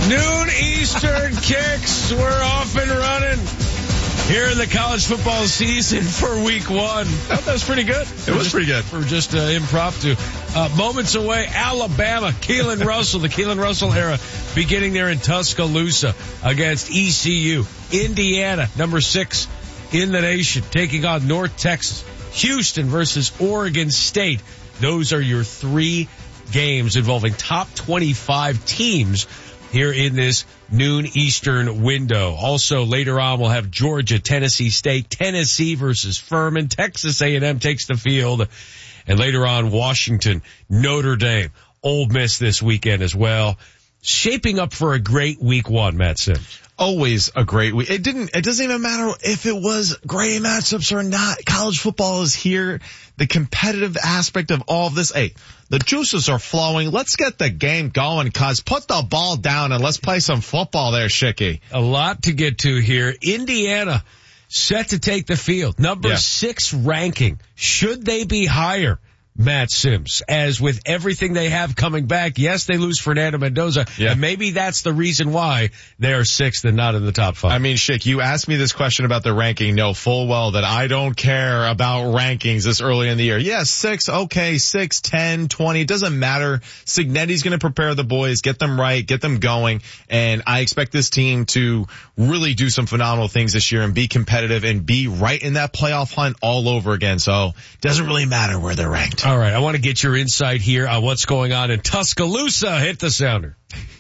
Noon Eastern kicks. We're off and running here in the college football season for week one. That was pretty good. It was pretty good. For just impromptu. Moments away, Alabama, Keelan Russell, the Keelan Russell era, beginning there in Tuscaloosa against ECU. Indiana, number 6 in the nation, taking on North Texas. Houston versus Oregon State. Those are your 3 games involving top 25 teams here in this noon Eastern window. Also, later on, we'll have Georgia, Tennessee State, Tennessee versus Furman, Texas A&M takes the field, and later on, Washington, Notre Dame, Ole Miss this weekend as well. Shaping up for a great week one, Matt Sims. Always a great week. It doesn't even matter if it was great matchups or not. College football is here. The competitive aspect of all of this. Hey, the juices are flowing. Let's get the game going, cuz. Put the ball down and let's play some football there, Shicky. A lot to get to here. Indiana set to take the field. Number 6 ranking. Should they be higher? Matt Sims, as with everything they have coming back, yes, they lose Fernando Mendoza, and maybe that's the reason why they are 6th and not in the top 5. I mean, Schick, you asked me this question about the ranking. Know full well that I don't care about rankings this early in the year. Yes, 6, okay, 6, 10, 20, it doesn't matter. Signetti's going to prepare the boys, get them right, get them going, and I expect this team to really do some phenomenal things this year and be competitive and be right in that playoff hunt all over again. So it doesn't really matter where they're ranked. All right, I want to get your insight here on what's going on in Tuscaloosa. Hit the sounder.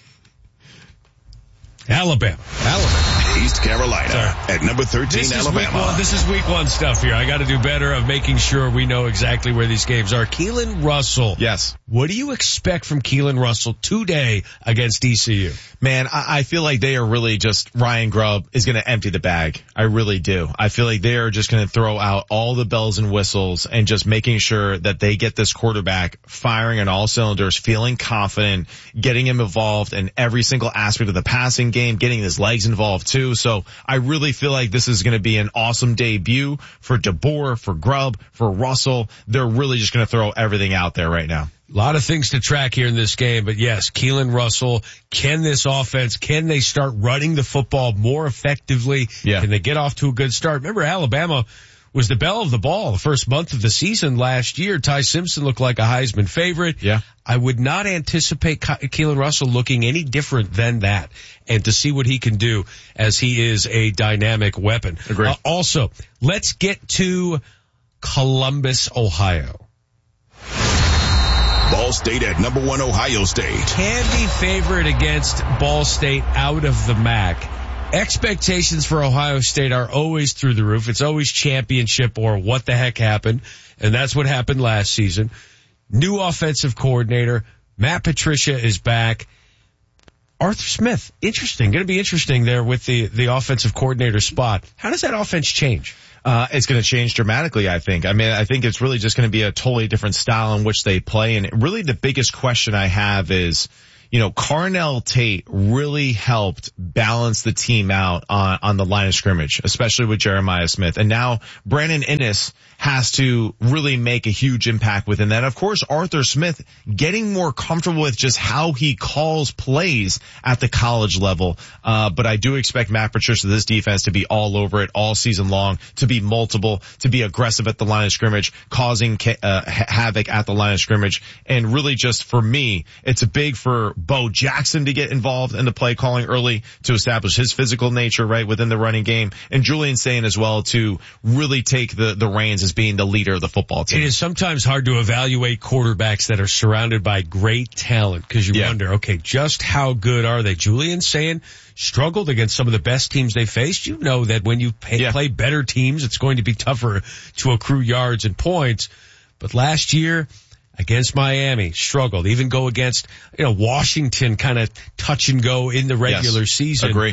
Alabama. East Carolina at number 13, Alabama. This is week one stuff here. I got to do better of making sure we know exactly where these games are. Keelan Russell. Yes. What do you expect from Keelan Russell today against ECU? Man, I feel like they are really just, Ryan Grubb is going to empty the bag. I really do. I feel like they are just going to throw out all the bells and whistles and just making sure that they get this quarterback firing on all cylinders, feeling confident, getting him involved in every single aspect of the passing game, getting his legs involved too. So I really feel like this is going to be an awesome debut for DeBoer, for Grubb, for Russell. They're really just going to throw everything out there right now. A lot of things to track here in this game, but yes, Keelan Russell, can this offense, can they start running the football more effectively? Yeah. Can they get off to a good start? Remember, Alabama was the belle of the ball the first month of the season last year. Ty Simpson looked like a Heisman favorite. Yeah. I would not anticipate Keelan Russell looking any different than that, and to see what he can do as he is a dynamic weapon. Agreed. Also, let's get to Columbus, Ohio. Ball State at number 1, Ohio State. Can be favored against Ball State out of the MAC. Expectations for Ohio State are always through the roof. It's always championship or what the heck happened. And that's what happened last season. New offensive coordinator. Matt Patricia is back. Arthur Smith, interesting. Going to be interesting there with the offensive coordinator spot. How does that offense change? It's going to change dramatically, I think. I mean, I think it's really just going to be a totally different style in which they play. And really the biggest question I have is, you know, Carnell Tate really helped balance the team out on the line of scrimmage, especially with Jeremiah Smith. And now Brandon Inniss has to really make a huge impact within that. Of course, Arthur Smith getting more comfortable with just how he calls plays at the college level. But I do expect Matt Patricia, this defense, to be all over it all season long, to be multiple, to be aggressive at the line of scrimmage, causing havoc at the line of scrimmage. And really just for me, it's big for Bo Jackson to get involved in the play calling early to establish his physical nature right within the running game. And Julian Sayin as well to really take the reins as being the leader of the football team. It is sometimes hard to evaluate quarterbacks that are surrounded by great talent because you wonder, okay, just how good are they? Julian Sayin struggled against some of the best teams they faced. You know that when you play better teams, it's going to be tougher to accrue yards and points. But last year, against Miami, struggled. Even go against, Washington, kind of touch and go in the regular season. Agree.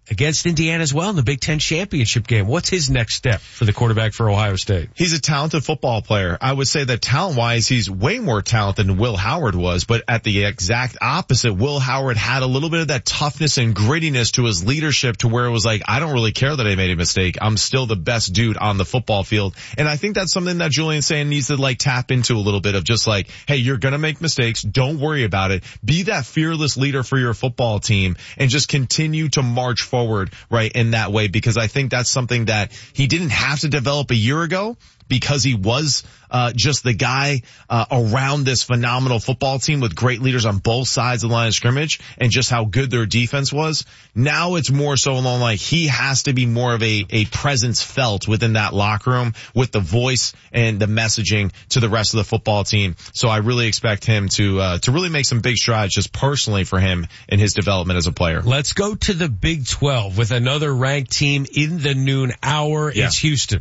against Indiana as well in the Big Ten championship game. What's his next step for the quarterback for Ohio State? He's a talented football player. I would say that talent-wise, he's way more talented than Will Howard was, but at the exact opposite, Will Howard had a little bit of that toughness and grittiness to his leadership to where it was like, I don't really care that I made a mistake. I'm still the best dude on the football field. And I think that's something that Julian Sayin needs to like tap into a little bit of just like, hey, you're going to make mistakes. Don't worry about it. Be that fearless leader for your football team and just continue to march forward, right, in that way, because I think that's something that he didn't have to develop a year ago because he was just the guy around this phenomenal football team with great leaders on both sides of the line of scrimmage and just how good their defense was. Now it's more so along like he has to be more of a presence felt within that locker room with the voice and the messaging to the rest of the football team. So I really expect him to really make some big strides just personally for him in his development as a player. Let's go to the Big 12 with another ranked team in the noon hour. Yeah. It's Houston.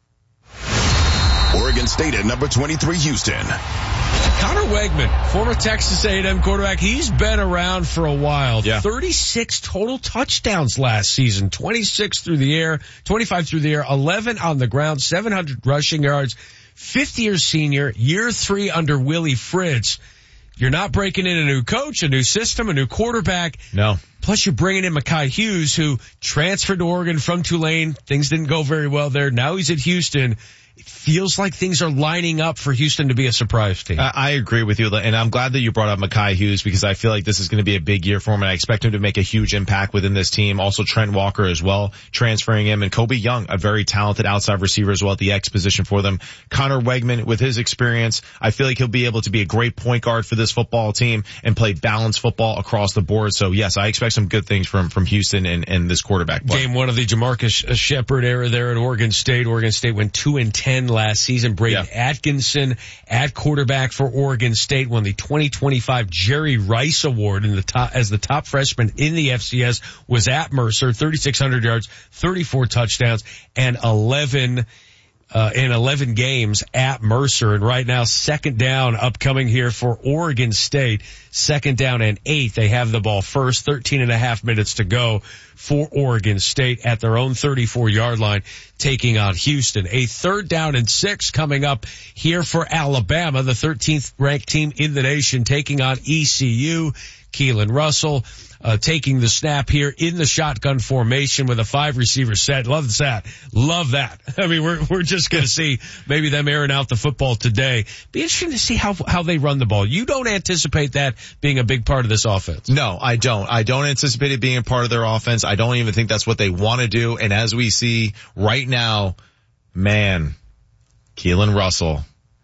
Oregon State at number 23, Houston. Connor Wegman, former Texas A&M quarterback, he's been around for a while. Yeah. 36 total touchdowns last season, 26 through the air, 25 through the air, 11 on the ground, 700 rushing yards, fifth-year senior, year 3 under Willie Fritz. You're not breaking in a new coach, a new system, a new quarterback. No. Plus you're bringing in Mekhi Hughes, who transferred to Oregon from Tulane. Things didn't go very well there. Now he's at Houston. It feels like things are lining up for Houston to be a surprise team. I agree with you, and I'm glad that you brought up Mekhi Hughes because I feel like this is going to be a big year for him, and I expect him to make a huge impact within this team. Also, Trent Walker as well, transferring him, and Kobe Young, a very talented outside receiver as well at the X position for them. Connor Wegman, with his experience, I feel like he'll be able to be a great point guard for this football team and play balanced football across the board. So, yes, I expect some good things from Houston and this quarterback play. Game 1 of the Jamarcus Shepard era there at Oregon State. Oregon State went 2-10 last season. Braden Atkinson at quarterback for Oregon State won the 2025 Jerry Rice Award as the top freshman in the FCS, was at Mercer, 3,600 yards, 34 touchdowns, and 11 games at Mercer. And right now, second down upcoming here for Oregon State. Second down and 8. They have the ball first. 13 and a half minutes to go for Oregon State at their own 34-yard line, taking on Houston. A third down and 6 coming up here for Alabama, the 13th ranked team in the nation, taking on ECU. Keelan Russell taking the snap here in the shotgun formation with a 5-receiver set. Love that. Love that. I mean, we're just going to see maybe them airing out the football today. Be interesting to see how they run the ball. You don't anticipate that being a big part of this offense? No, I don't. I don't anticipate it being a part of their offense. I don't even think that's what they want to do. And as we see right now, man, Keelan Russell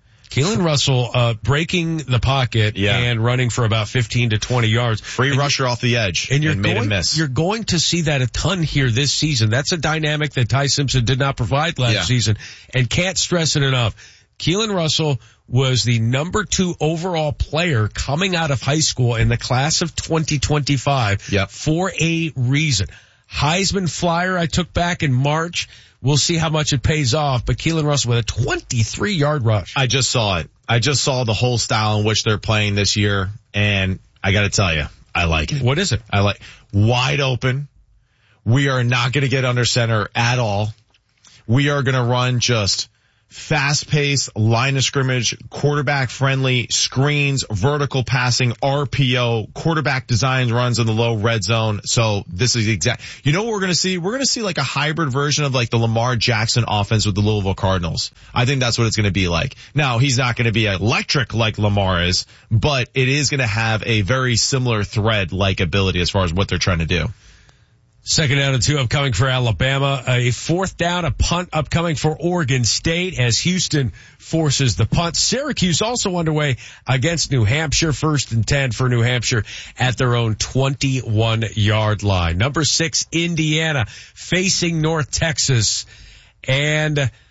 breaking the pocket and running for about 15 to 20 yards. Free rusher off the edge and made him miss. You're going to see that a ton here this season. That's a dynamic that Ty Simpson did not provide last season, and can't stress it enough. Keelan Russell was the number 2 overall player coming out of high school in the class of 2025 for a reason. Heisman flyer I took back in March. We'll see how much it pays off, but Keelan Russell with a 23-yard rush. I just saw it. I just saw the whole style in which they're playing this year, and I gotta tell you, I like it. What is it? I like wide open. We are not gonna get under center at all. We are gonna run just fast-paced, line of scrimmage, quarterback-friendly screens, vertical passing, RPO, quarterback design runs in the low red zone. So this is you know what we're going to see? We're going to see like a hybrid version of like the Lamar Jackson offense with the Louisville Cardinals. I think that's what it's going to be like. Now, he's not going to be electric like Lamar is, but it is going to have a very similar thread-like ability as far as what they're trying to do. Second down and 2 upcoming for Alabama. A fourth down, a punt upcoming for Oregon State as Houston forces the punt. Syracuse also underway against New Hampshire. 1st and 10 for New Hampshire at their own 21-yard line. Number 6, Indiana facing North Texas. And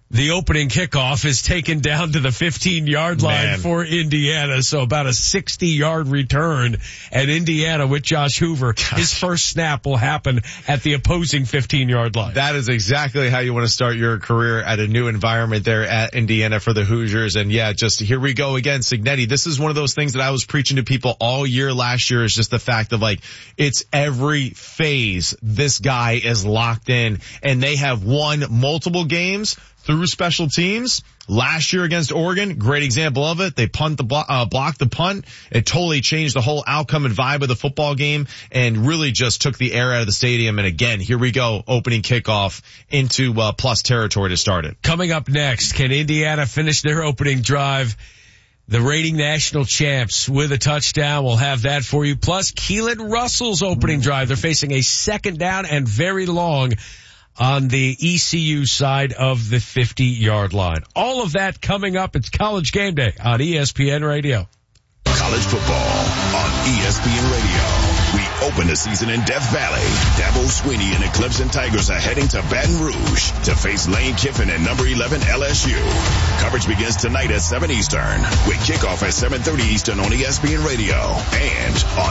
the opening kickoff is taken down to the 15-yard line for Indiana. So about a 60-yard return, and Indiana with Josh Hoover, his first snap will happen at the opposing 15-yard line. That is exactly how you want to start your career, at a new environment there at Indiana for the Hoosiers. And yeah, just here we go again, Cignetti. This is one of those things that I was preaching to people all year last year, is just the fact of like, it's every phase this guy is locked in, and they have won multiple games through special teams. Last year against Oregon, great example of it. They blocked the punt. It totally changed the whole outcome and vibe of the football game, and really just took the air out of the stadium. And again, here we go, opening kickoff into plus territory to start it. Coming up next, can Indiana finish their opening drive? The reigning national champs with a touchdown. We'll have that for you. Plus, Keelan Russell's opening drive. They're facing a second down and very long on the ECU side of the 50-yard line. All of that coming up. It's College Game Day on ESPN Radio. College football on ESPN Radio. We open the season in Death Valley. Dabo Swinney and the Clemson Tigers are heading to Baton Rouge to face Lane Kiffin and number 11 LSU. Coverage begins tonight at 7 Eastern with kickoff at 7:30 Eastern on ESPN Radio and on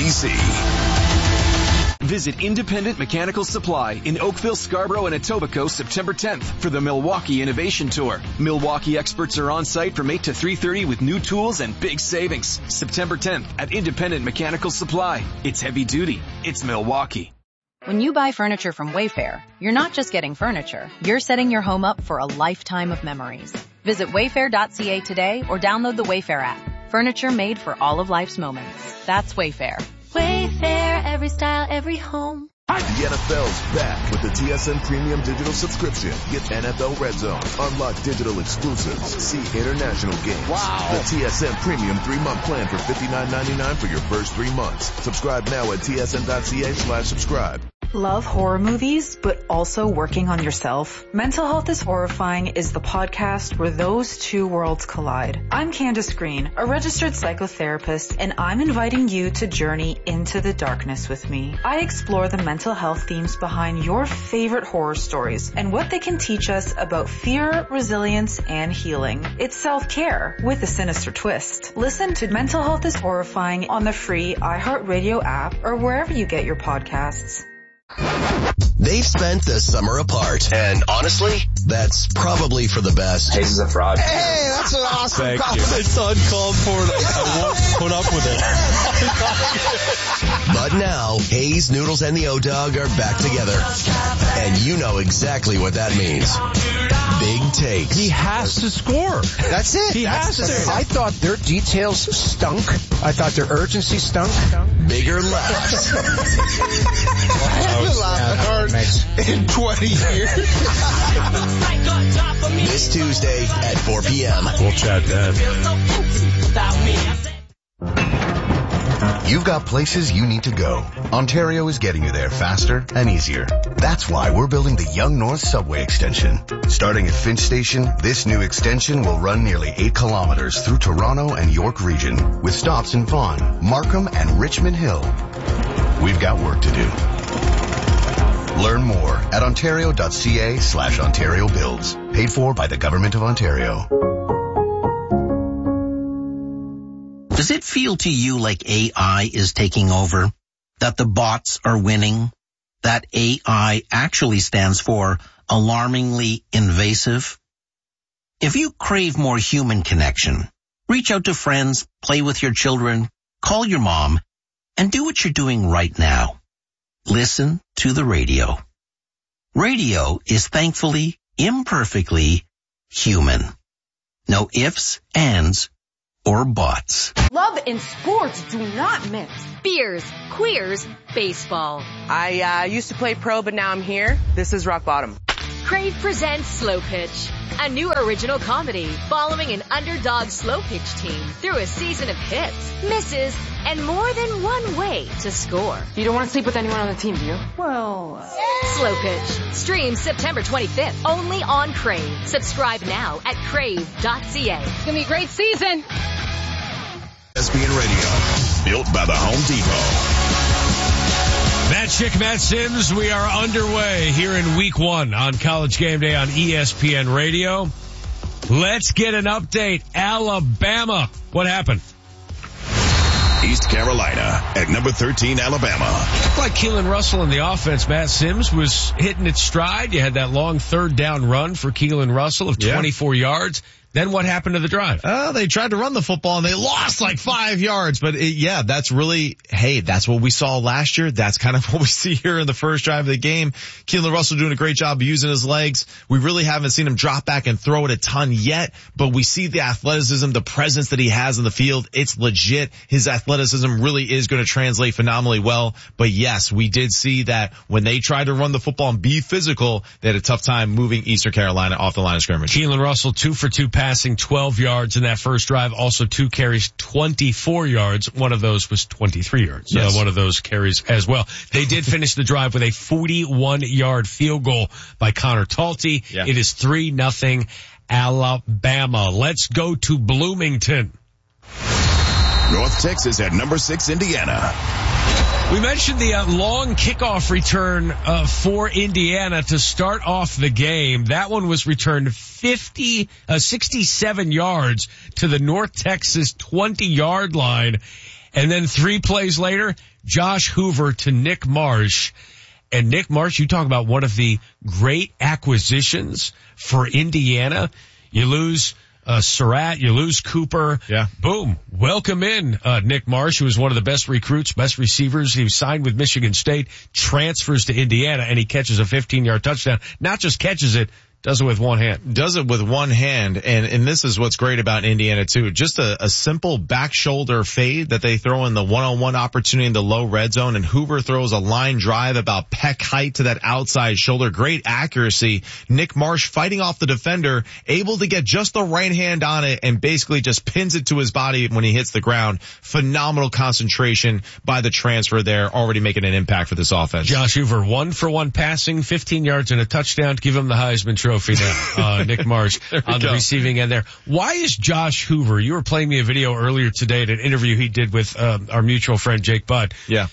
ABC. Visit Independent Mechanical Supply in Oakville, Scarborough, and Etobicoke September 10th for the Milwaukee Innovation Tour. Milwaukee experts are on site from 8 to 3:30 with new tools and big savings. September 10th at Independent Mechanical Supply. It's heavy duty. It's Milwaukee. When you buy furniture from Wayfair, you're not just getting furniture. You're setting your home up for a lifetime of memories. Visit wayfair.ca today or download the Wayfair app. Furniture made for all of life's moments. That's Wayfair. Wayfair, every style, every home. The NFL's back with the TSN Premium Digital subscription. Get NFL Red Zone, unlock digital exclusives, see international games. Wow. The TSN Premium 3-month plan for $59.99 for your first 3 months. Subscribe now at tsn.ca/subscribe. Love horror movies, but also working on yourself? Mental Health is Horrifying is the podcast where those two worlds collide. I'm Candace Green, a registered psychotherapist, and I'm inviting you to journey into the darkness with me. I explore the mental health themes behind your favorite horror stories and what they can teach us about fear, resilience, and healing. It's self-care with a sinister twist. Listen to Mental Health is Horrifying on the free iHeartRadio app or wherever you get your podcasts. They've spent the summer apart, and honestly, that's probably for the best. Hayes is a fraud. Hey, that's an awesome compliment. It's uncalled for. I won't put up with it. But now, Hayes, Noodles, and the O-Dog are back together, and you know exactly what that means. Big takes. He has to score. That's it. He has to. I thought their details stunk. I thought their urgency stunk. Bigger laughs. In 20 years. This Tuesday at 4 p.m. We'll chat then. You've got places you need to go. Ontario is getting you there faster and easier. That's why we're building the Yonge North Subway Extension. Starting at Finch Station, this new extension will run nearly 8 kilometers through Toronto and York region, with stops in Vaughan, Markham, and Richmond Hill. We've got work to do. Learn more at ontario.ca/Ontario Builds. Paid for by the Government of Ontario. Does it feel to you like AI is taking over? That the bots are winning? That AI actually stands for alarmingly invasive? If you crave more human connection, reach out to friends, play with your children, call your mom, and do what you're doing right now. Listen to the radio. Radio is thankfully, imperfectly human. No ifs, ands, or buts. Love and sports do not mix. Beers, queers, baseball. I used to play pro, but now I'm here. This is rock bottom. Crave presents Slow Pitch, a new original comedy following an underdog slow pitch team through a season of hits, misses, and more than one way to score. You don't want to sleep with anyone on the team, do you? Well... Slow Pitch. Stream September 25th, only on Crave. Subscribe now at crave.ca. It's going to be a great season. ESPN Radio, built by the Home Depot. Chick, Matt Sims. We are underway here in week 1 on College Game Day on ESPN Radio. Let's get an update. Alabama. What happened? East Carolina at number 13, Alabama. Looked like Keelan Russell in the offense. Matt Sims was hitting its stride. You had that long third down run for Keelan Russell of 24 yards. Then what happened to the drive? They tried to run the football and they lost like 5 yards. But that's really, that's what we saw last year. That's kind of what we see here in the first drive of the game. Keelan Russell doing a great job of using his legs. We really haven't seen him drop back and throw it a ton yet, but we see the athleticism, the presence that he has in the field. It's legit. His athleticism really is going to translate phenomenally well. But yes, we did see that when they tried to run the football and be physical, they had a tough time moving Eastern Carolina off the line of scrimmage. Keelan Russell 2 for 2 passing, 12 yards in that first drive. Also 2 carries, 24 yards. One of those was 23 yards. Yes. One of those carries as well. They did finish the drive with a 41-yard field goal by Connor Talty. Yeah. It is 3-0 Alabama. Let's go to Bloomington. North Texas at number 6, Indiana. We mentioned the long kickoff return for Indiana to start off the game. That one was returned 67 yards to the North Texas 20-yard line. And then 3 plays later, Josh Hoover to Nick Marsh. And Nick Marsh, you talk about one of the great acquisitions for Indiana. You lose Surratt, you lose Cooper. Yeah. Boom. Welcome in, Nick Marsh, who was one of the best recruits, best receivers. He was signed with Michigan State, transfers to Indiana, and he catches a 15-yard touchdown. Not just catches it, does it with one hand. Does it with one hand, and this is what's great about Indiana too. Just a simple back shoulder fade that they throw in the one-on-one opportunity in the low red zone, and Hoover throws a line drive about peck height to that outside shoulder. Great accuracy. Nick Marsh fighting off the defender, able to get just the right hand on it and basically just pins it to his body when he hits the ground. Phenomenal concentration by the transfer there, already making an impact for this offense. Josh Hoover, 1 for 1 passing, 15 yards and a touchdown to give him the Heisman Trophy now. Nick Marsh on the receiving end there. Why is Josh Hoover, you were playing me a video earlier today at an interview he did with our mutual friend Jake Budd. Yeah.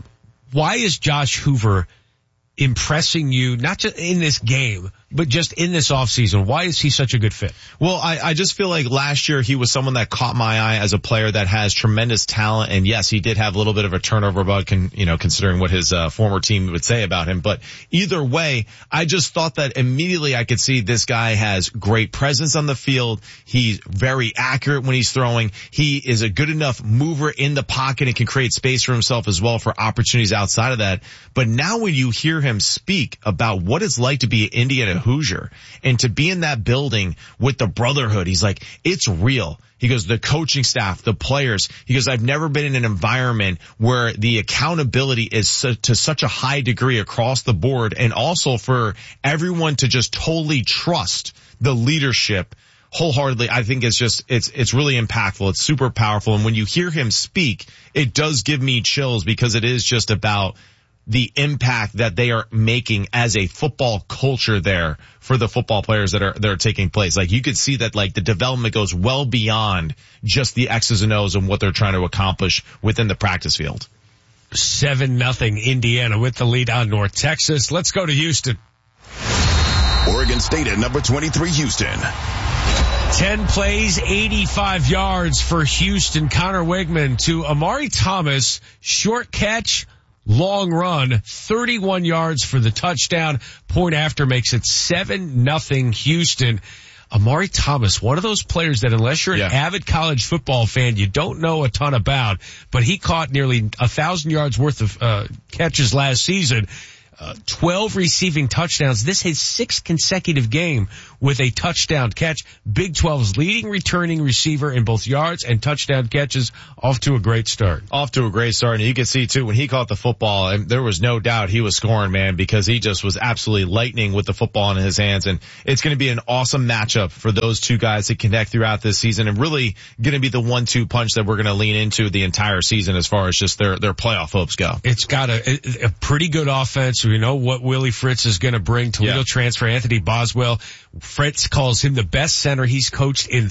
Why is Josh Hoover impressing you, not just in this game, but just in this offseason? Why is he such a good fit? Well, I just feel like last year he was someone that caught my eye as a player that has tremendous talent. And yes, he did have a little bit of a turnover bug, considering what his former team would say about him. But either way, I just thought that immediately I could see this guy has great presence on the field. He's very accurate when he's throwing. He is a good enough mover in the pocket and can create space for himself as well for opportunities outside of that. But now when you hear him speak about what it's like to be an Indiana Hoosier and to be in that building with the brotherhood, he's like, it's real. He goes, the coaching staff, the players, he goes, I've never been in an environment where the accountability is to such a high degree across the board, and also for everyone to just totally trust the leadership wholeheartedly. I think it's really impactful. It's super powerful. And when you hear him speak, it does give me chills, because it is just about the impact that they are making as a football culture there for the football players that are taking place. Like, you could see that, like, the development goes well beyond just the X's and O's and what they're trying to accomplish within the practice field. 7-0 Indiana with the lead on North Texas. Let's go to Houston. Oregon State at number 23, Houston. 10 plays, 85 yards for Houston. Connor Wegman to Amari Thomas. Short catch, long run, 31 yards for the touchdown. Point after makes it 7-0 Houston. Amari Thomas, one of those players that unless you're an avid college football fan, you don't know a ton about, but he caught nearly 1,000 yards worth of catches last season. 12 receiving touchdowns. This is his 6th consecutive game with a touchdown catch. Big 12's leading returning receiver in both yards and touchdown catches. Off to a great start. And you can see too, when he caught the football, and there was no doubt he was scoring, man, because he just was absolutely lightning with the football in his hands. And it's going to be an awesome matchup for those two guys to connect throughout this season, and really going to be the 1-2 punch that we're going to lean into the entire season as far as just their playoff hopes go. It's got a pretty good offense. we know what Willie Fritz is going to bring. Toledo transfer Anthony Boswell. Fritz calls him the best center he's coached in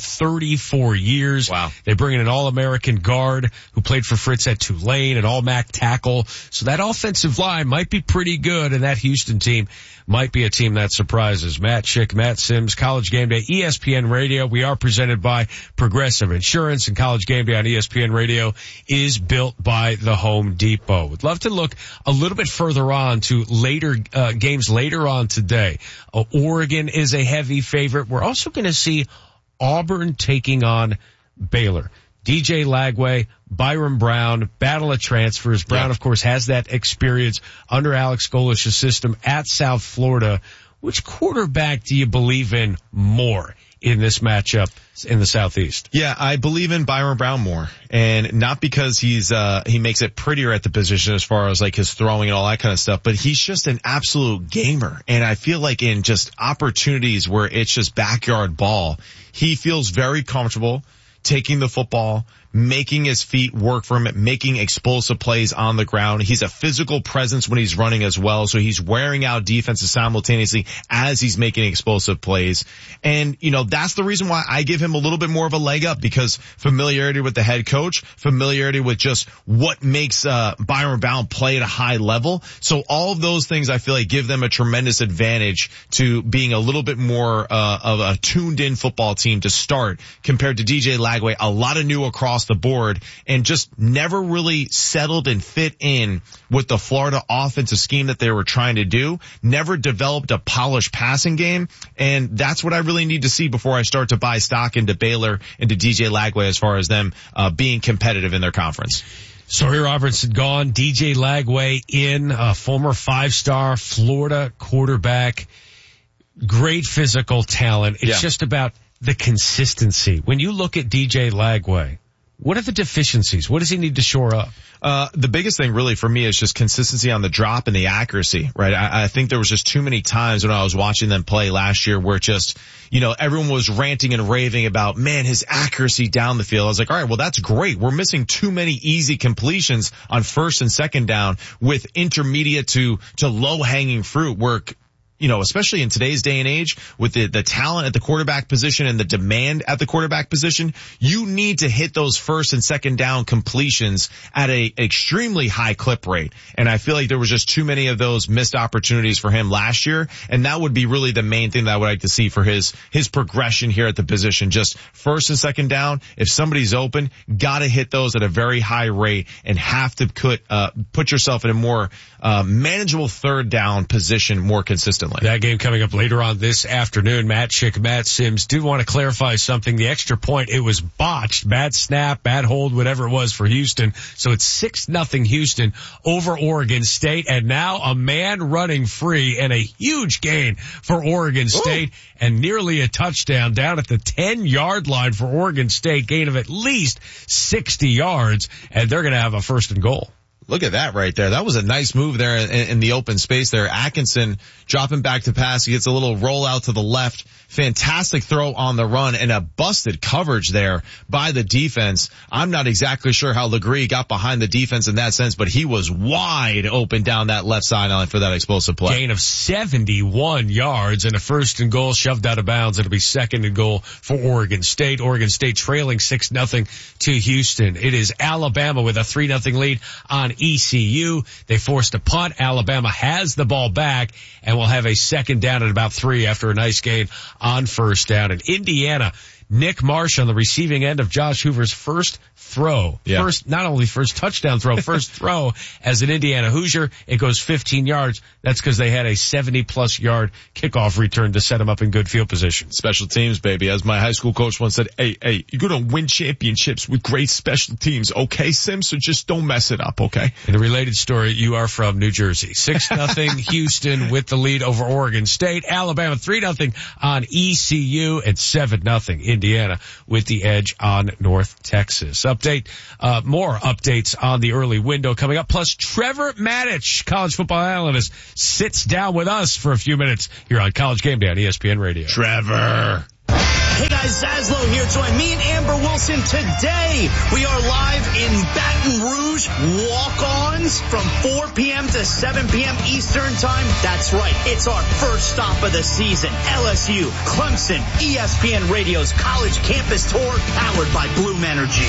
34 years. Wow. They bring in an All-American guard who played for Fritz at Tulane, an All-MAC tackle. So that offensive line might be pretty good, and that Houston team might be a team that surprises. Matt Schick, Matt Sims, College Game Day, ESPN Radio. We are presented by Progressive Insurance, and College Game Day on ESPN Radio is built by the Home Depot. Would love to look a little bit further on to later games later on today. Oregon is a heavy favorite. We're also going to see Auburn taking on Baylor. DJ Lagway, Byron Brown, battle of transfers. Brown, of course, has that experience under Alex Golish's system at South Florida. Which quarterback do you believe in more in this matchup in the Southeast? Yeah, I believe in Byron Brown more, and not because he makes it prettier at the position as far as like his throwing and all that kind of stuff, but he's just an absolute gamer. And I feel like in just opportunities where it's just backyard ball, he feels very comfortable taking the football, making his feet work for him, making explosive plays on the ground. He's a physical presence when he's running as well, so he's wearing out defenses simultaneously as he's making explosive plays. And, you know, that's the reason why I give him a little bit more of a leg up, because familiarity with the head coach, familiarity with just what makes Byron Brown play at a high level. So all of those things I feel like give them a tremendous advantage to being a little bit more of a tuned-in football team to start compared to DJ Lagway, a lot of new across the board, and just never really settled and fit in with the Florida offensive scheme that they were trying to do, never developed a polished passing game, and that's what I really need to see before I start to buy stock into Baylor and to DJ Lagway as far as them being competitive in their conference. Sawyer Robertson gone, DJ Lagway in, former 5-star Florida quarterback, great physical talent. It's just about the consistency. When you look at DJ Lagway, what are the deficiencies? What does he need to shore up? The biggest thing really for me is just consistency on the drop and the accuracy, right? I think there was just too many times when I was watching them play last year where just, you know, everyone was ranting and raving about, man, his accuracy down the field. I was like, all right, well, that's great. We're missing too many easy completions on first and second down with intermediate to low hanging fruit work. You know, especially in today's day and age with the talent at the quarterback position and the demand at the quarterback position, you need to hit those first and second down completions at a extremely high clip rate. And I feel like there was just too many of those missed opportunities for him last year. And that would be really the main thing that I would like to see for his progression here at the position. Just first and second down. If somebody's open, gotta hit those at a very high rate and have to put yourself in a more manageable third down position more consistently. That game coming up later on this afternoon. Matt Schick, Matt Sims. Do want to clarify something. The extra point, it was botched. Bad snap, bad hold, whatever it was for Houston. So it's 6-0 Houston over Oregon State. And now a man running free and a huge gain for Oregon State and nearly a touchdown down at the 10-yard line for Oregon State. Gain of at least 60 yards. And they're going to have a 1st and goal. Look at that right there. That was a nice move there in the open space there. Atkinson dropping back to pass. He gets a little roll out to the left. Fantastic throw on the run and a busted coverage there by the defense. I'm not exactly sure how Legree got behind the defense in that sense, but he was wide open down that left sideline for that explosive play. Gain of 71 yards and a 1st and goal shoved out of bounds. It'll be 2nd and goal for Oregon State. Oregon State trailing 6-0 to Houston. It is Alabama with a 3-0 lead on ECU. They forced a punt. Alabama has the ball back and will have a 2nd down at about 3 after a nice gain on 1st down. And Indiana, Nick Marsh on the receiving end of Josh Hoover's first throw. Not only first touchdown throw, first throw as an Indiana Hoosier. It goes 15 yards. That's because they had a 70-plus yard kickoff return to set him up in good field position. Special teams, baby. As my high school coach once said, hey, you're going to win championships with great special teams, okay, Sim? So just don't mess it up, okay? In a related story, you are from New Jersey. 6-0 Houston with the lead over Oregon State. Alabama 3-0 on ECU and 7-0 Indiana with the edge on North Texas. More updates on the early window coming up. Plus, Trevor Matich, college football analyst, sits down with us for a few minutes here on College Game Day on ESPN Radio. Trevor. Hey guys, Zaslow here. Join me and Amber Wilson today. We are live in Baton Rouge. Walk-ons from 4 p.m. to 7 p.m. Eastern time. That's right. It's our first stop of the season. LSU, Clemson, ESPN Radio's college campus tour powered by Bloom Energy.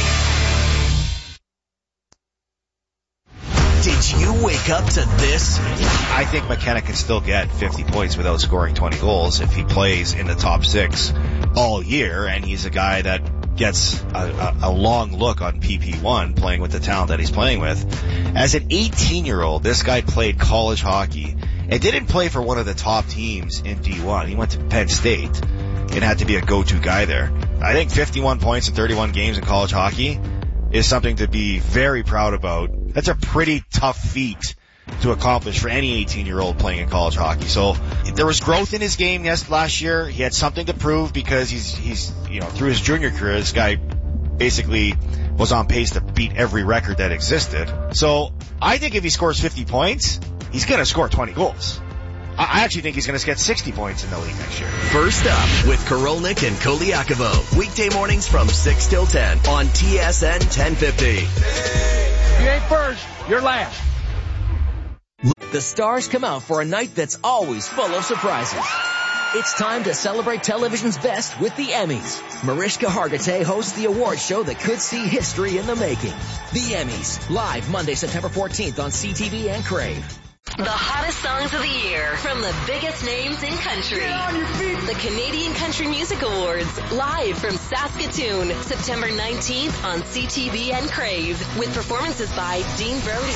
Did you wake up to this? I think McKenna can still get 50 points without scoring 20 goals if he plays in the top 6 all year, and he's a guy that gets a long look on PP1 playing with the talent that he's playing with. As an 18-year-old, this guy played college hockey and didn't play for one of the top teams in D1. He went to Penn State and had to be a go-to guy there. I think 51 points in 31 games in college hockey is something to be very proud about. That's a pretty tough feat to accomplish for any 18-year-old playing in college hockey. So there was growth in his game last year. He had something to prove because he's through his junior career, this guy basically was on pace to beat every record that existed. So I think if he scores 50 points, he's going to score 20 goals. I actually think he's going to get 60 points in the league next year. First up with Korolnik and Koliakovo. Weekday mornings from 6 till 10 on TSN 1050. If you ain't first, you're last. The stars come out for a night that's always full of surprises. It's time to celebrate television's best with the Emmys. Mariska Hargitay hosts the award show that could see history in the making. The Emmys, live Monday, September 14th on CTV and Crave. The hottest songs of the year from the biggest names in country. The Canadian Country Music Awards, live from Saskatoon, September 19th on CTV and Crave, with performances by Dean Brody,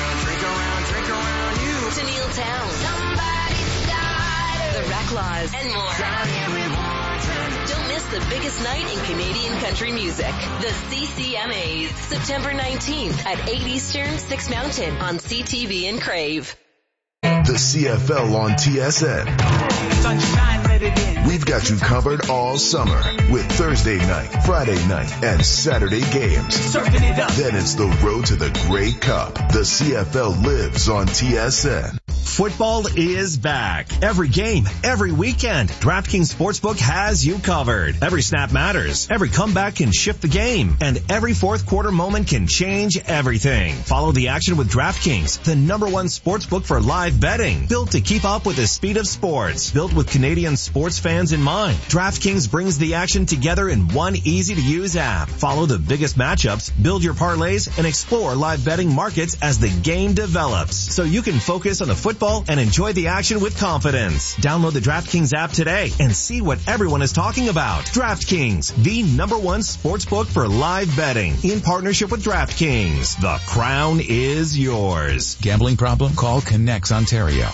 Tennille Townes, The Reclaws, and more. Don't miss the biggest night in Canadian country music. The CCMAs, September 19th at 8 Eastern, 6 Mountain on CTV and Crave. The CFL on TSN. We've got you covered all summer with Thursday night, Friday night, and Saturday games. Then it's the road to the Grey Cup. The CFL lives on TSN. Football is back. Every game, every weekend, DraftKings Sportsbook has you covered. Every snap matters. Every comeback can shift the game. And every fourth quarter moment can change everything. Follow the action with DraftKings, the #1 sportsbook for live betting. Built to keep up with the speed of sports. Built with Canadian sports fans in mind. DraftKings brings the action together in one easy-to-use app. Follow the biggest matchups, build your parlays, and explore live betting markets as the game develops. So you can focus on the football and enjoy the action with confidence. Download the DraftKings app today and see what everyone is talking about. DraftKings, the #1 sportsbook for live betting. In partnership with DraftKings, the crown is yours. Gambling problem? Call Connects Ontario.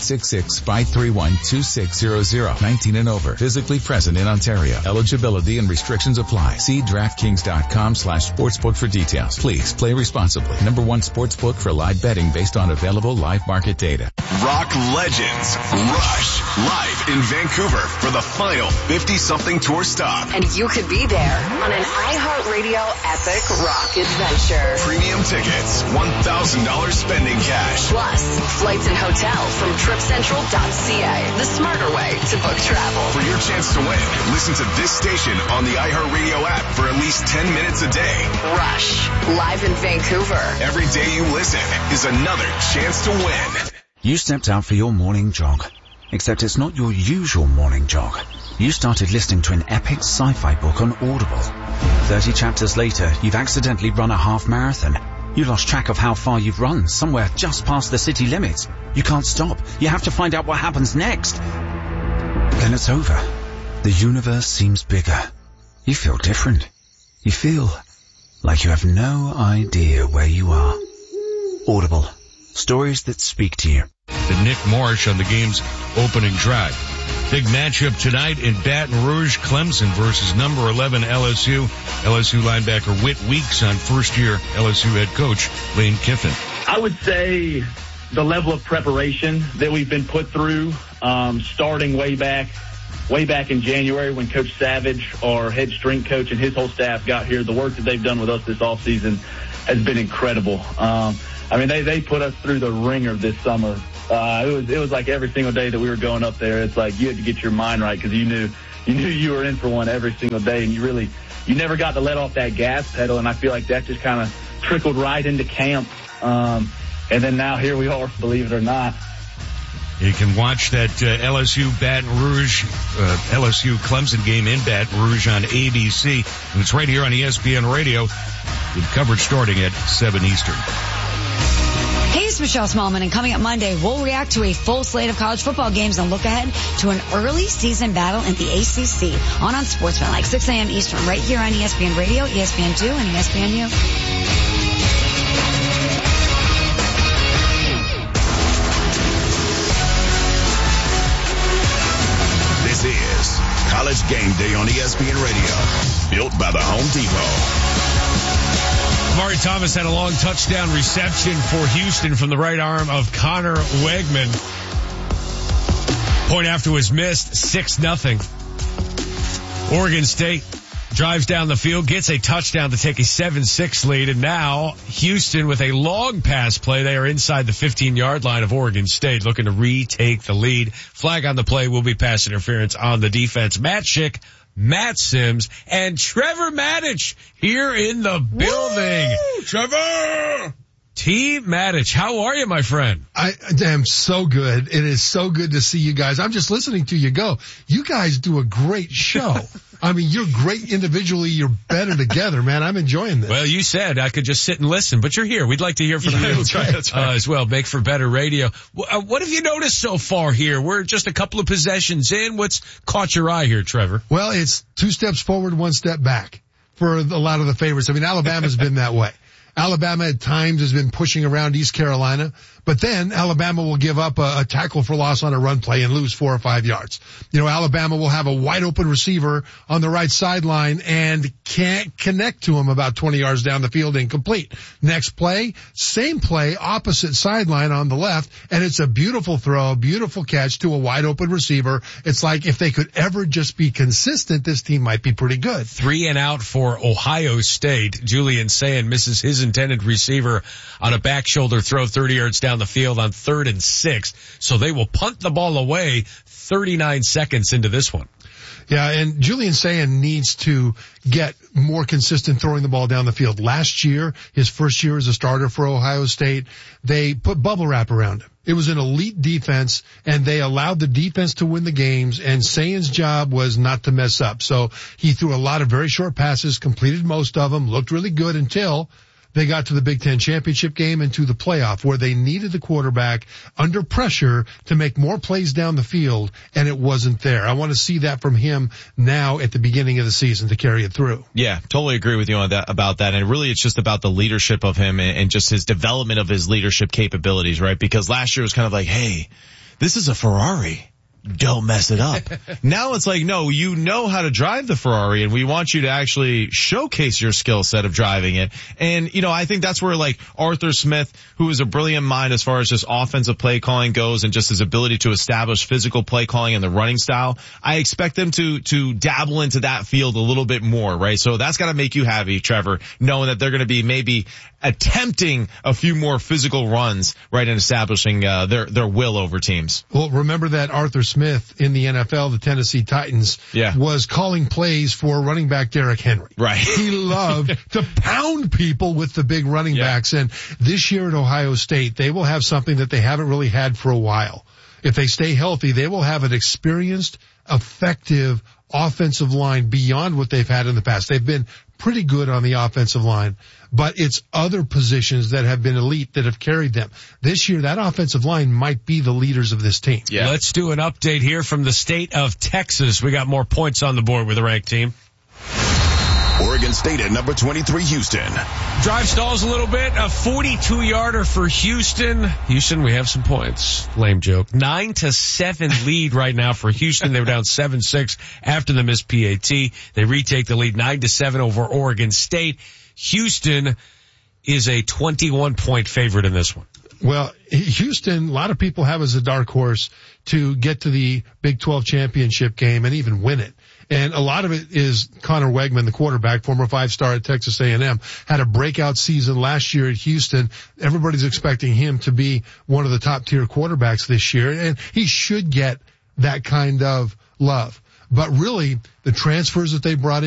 1-866-531-2600. 19 and over. Physically present in Ontario. Eligibility and restrictions apply. See DraftKings.com/sportsbook for details. Please play responsibly. #1 sportsbook for live betting based on available live market data. Rock Legends Rush live in Vancouver for the final 50-something tour stop. And you could be there on an iHeartRadio epic rock adventure. Premium tickets, $1,000 spending cash. Plus, flights and hotel from TripCentral.ca, the smarter way to book travel. For your chance to win, listen to this station on the iHeartRadio app for at least 10 minutes a day. Rush, live in Vancouver. Every day you listen is another chance to win. You stepped out for your morning jog, except it's not your usual morning jog. You started listening to an epic sci-fi book on Audible. 30 chapters later, you've accidentally run a half marathon. You lost track of how far you've run, somewhere just past the city limits. You can't stop. You have to find out what happens next. Then it's over. The universe seems bigger. You feel different. You feel like you have no idea where you are. Audible. Stories that speak to you. To Nick Marsh on the game's opening drive. Big matchup tonight in Baton Rouge, Clemson versus number 11 LSU. LSU linebacker Whit Weeks on first-year LSU head coach Lane Kiffin. I would say the level of preparation that we've been put through, starting way back in January when Coach Savage, our head strength coach, and his whole staff got here. The work that they've done with us this offseason has been incredible. They put us through the ringer this summer. It was like every single day that we were going up there, it's like you had to get your mind right because you knew you were in for one every single day, and you never got to let off that gas pedal. And I feel like that just kind of trickled right into camp. And then now here we are, believe it or not. You can watch that LSU Baton Rouge, LSU Clemson game in Baton Rouge on ABC. And it's right here on ESPN Radio with coverage starting at 7 Eastern. Hey, it's Michelle Smallman, and coming up Monday, we'll react to a full slate of college football games and look ahead to an early season battle in the ACC on Sportsman, like 6 a.m. Eastern, right here on ESPN Radio, ESPN2, and ESPNU. This is College Game Day on ESPN Radio, built by the Home Depot. Amari Thomas had a long touchdown reception for Houston from the right arm of Connor Wegman. Point after was missed, 6-0. Oregon State drives down the field, gets a touchdown to take a 7-6 lead, and now Houston with a long pass play. They are inside the 15-yard line of Oregon State, looking to retake the lead. Flag on the play will be pass interference on the defense. Matt Schick, Matt Sims, and Trevor Maddich here in the building. Woo! Trevor! T. Maddich, how are you, my friend? I am so good. It is so good to see you guys. I'm just listening to you go. You guys do a great show. I mean, you're great individually. You're better together, man. I'm enjoying this. Well, you said I could just sit and listen, but you're here. We'd like to hear from you that's right. As well. Make for better radio. What have you noticed so far here? We're just a couple of possessions in. What's caught your eye here, Trevor? Well, it's 2 steps forward, 1 step back for a lot of the favorites. I mean, Alabama's been that way. Alabama at times has been pushing around East Carolina, but then Alabama will give up a tackle for loss on a run play and lose 4 or 5 yards. You know, Alabama will have a wide open receiver on the right sideline and can't connect to him about 20 yards down the field, incomplete. Next play, same play, opposite sideline on the left, and it's a beautiful throw, beautiful catch to a wide open receiver. It's like if they could ever just be consistent, this team might be pretty good. 3 and out for Ohio State. Julian Sayin misses his intended receiver on a back shoulder throw 30 yards down the field on 3rd and 6. So they will punt the ball away 39 seconds into this one. Yeah, and Julian Sayin needs to get more consistent throwing the ball down the field. Last year, his first year as a starter for Ohio State, they put bubble wrap around him. It was an elite defense, and they allowed the defense to win the games, and Sayin's job was not to mess up. So he threw a lot of very short passes, completed most of them, looked really good until they got to the Big Ten championship game and to the playoff, where they needed the quarterback under pressure to make more plays down the field, and it wasn't there. I want to see that from him now at the beginning of the season to carry it through. Yeah, totally agree with you on that, about that. And really it's just about the leadership of him and just his development of his leadership capabilities, right? Because last year was kind of like, hey, this is a Ferrari. Don't mess it up. Now it's like, no, you know how to drive the Ferrari, and we want you to actually showcase your skill set of driving it. And, you know, I think that's where like Arthur Smith, who is a brilliant mind as far as just offensive play calling goes and just his ability to establish physical play calling and the running style, I expect them to dabble into that field a little bit more, right? So that's got to make you happy, Trevor, knowing that they're going to be maybe attempting a few more physical runs, right, and establishing their will over teams. Well, remember that Arthur Smith in the NFL, the Tennessee Titans, was calling plays for running back Derrick Henry. Right. He loved to pound people with the big running backs. And this year at Ohio State, they will have something that they haven't really had for a while. If they stay healthy, they will have an experienced, effective offensive line beyond what they've had in the past. They've been pretty good on the offensive line, but it's other positions that have been elite that have carried them. This year, that offensive line might be the leaders of this team. Yeah. Let's do an update here from the state of Texas. We got more points on the board with the ranked team. Oregon State at number 23, Houston. Drive stalls a little bit. A 42-yarder for Houston. Houston, we have some points. Lame joke. 9-7 lead right now for Houston. They were down 7-6 after the missed PAT. They retake the lead 9-7 over Oregon State. Houston is a 21-point favorite in this one. Well, Houston, a lot of people have as a dark horse to get to the Big 12 championship game and even win it. And a lot of it is Connor Wegman, the quarterback, former 5-star at Texas A&M, had a breakout season last year at Houston. Everybody's expecting him to be one of the top tier quarterbacks this year, and he should get that kind of love. But really, the transfers that they brought in